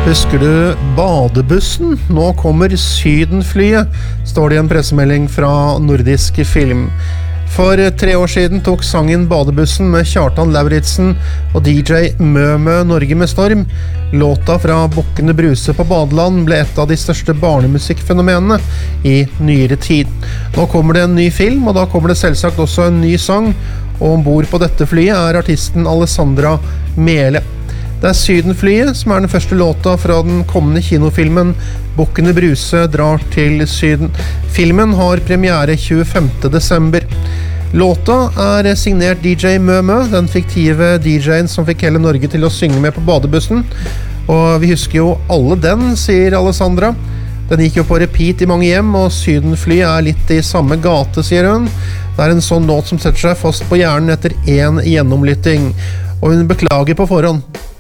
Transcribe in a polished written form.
Husker du badebussen? Nå kommer Sydenflyet, står det i en pressemelding fra Nordisk Film. For 3 år siden tok sangen Badebussen med Kjartan Lauritsen og DJ Mømø Norge med storm. Låta fra Bukkene Bruse på Badeland ble et av de største barnemusikkfenomenene i nyere tid. Nå kommer det en ny film, og da kommer det selvsagt også en ny sang. Og ombord på dette flyet er artisten Alessandra Mele. Det er Sydenflyet som er den første låta fra den kommende kinofilmen Bukkene Bruse drar til Syden. Filmen har premiere 25. desember. Låta er signert DJ Mømø, den fiktive DJ-en som fikk hele Norge til å synge med på badebussen. Og vi husker jo alle den, sier Alessandra. Den gikk jo på repeat i mange hjem, og Sydenflyet er litt i samme gate, sier hun. Det er en sånn låt som setter seg fast på hjernen etter en gjennomlytting. Og hun beklager på forhånd.